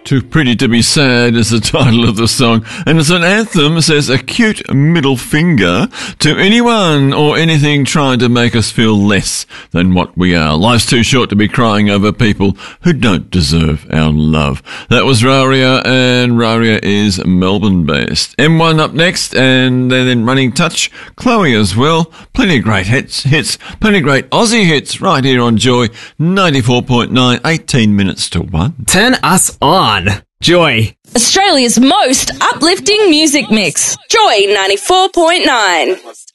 Too Pretty to Be Sad is the title of the song, and as an anthem says a cute middle finger to anyone or anything trying to make us feel less than what we are. Life's too short to be crying over people who don't deserve our love. That was Raria, and Raria is Melbourne-based. M1 up next, and they're then running touch. Chloe as well. Plenty of great hits, plenty of great Aussie hits right here on Joy 94.9, 18 minutes to 1. Turn us on. Joy. Australia's most uplifting music mix. Joy 94.9.